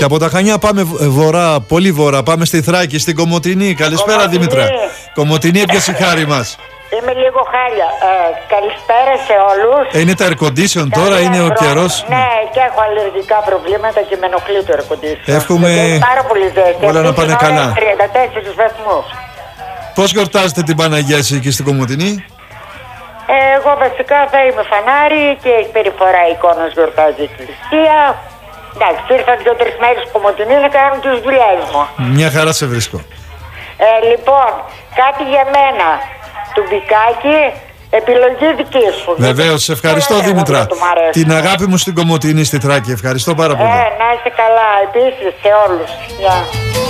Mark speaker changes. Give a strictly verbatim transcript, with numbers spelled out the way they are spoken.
Speaker 1: Και από τα Χανιά πάμε βορρά, πολύ βορρά. Πάμε στη Θράκη, στην Κομοτηνή. Καλησπέρα,
Speaker 2: Κομοτηνή.
Speaker 1: Δήμητρα. Κομοτηνή, έπιασε η χάρη μας.
Speaker 2: Είμαι λίγο χάλια. Ε, καλησπέρα σε όλους.
Speaker 1: Ε, είναι τα air condition τώρα, είναι ο καιρός.
Speaker 2: Ναι, και έχω αλλεργικά προβλήματα και με ενοχλεί το air condition.
Speaker 1: Εύχομαι
Speaker 2: είναι πάρα πολύ ζέστη.
Speaker 1: όλα να
Speaker 2: Αυτή
Speaker 1: πάνε
Speaker 2: την ώρα
Speaker 1: καλά.
Speaker 2: τριάντα τέσσερις βαθμούς.
Speaker 1: Πώς γιορτάζετε την Παναγία εσύ εκεί στην Κομοτηνή?
Speaker 2: Ε, εγώ βασικά θα είμαι φανάρι και έχει περιφορά εικόνας γιορτάζει η εκκλησία. Εντάξει, ήρθαν δύο-τρεις μέρες στην Κομοτηνή να κάνουν τις δουλειές μου.
Speaker 1: Μια χαρά σε βρίσκω.
Speaker 2: Ε, λοιπόν, κάτι για μένα. Τουμπικάκι, επιλογή δική σου.
Speaker 1: Βεβαίως, σε ευχαριστώ,
Speaker 2: Όλα
Speaker 1: Δήμητρα.
Speaker 2: τα μου αρέσουν.
Speaker 1: Την αγάπη μου στην Κομοτηνή, στη Θράκη. Ευχαριστώ πάρα πολύ.
Speaker 2: Ε, να είστε καλά επίσης σε όλους. Γεια.